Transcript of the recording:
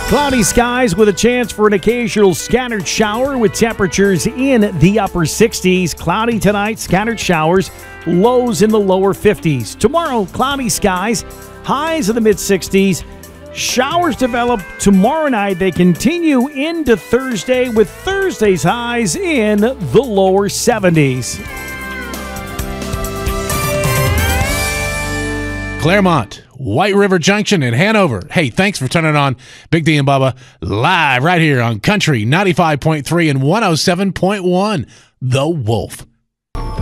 Cloudy skies with a chance for an occasional scattered shower with temperatures in the upper 60s. Cloudy tonight, scattered showers, lows in the lower 50s. Tomorrow, cloudy skies, highs in the mid-60s. Showers develop tomorrow night. They continue into Thursday with Thursday's highs in the lower 70s. Claremont, White River Junction, and Hanover. Hey, thanks for turning on Big D and Bubba live right here on Country 95.3 and 107.1. The Wolf.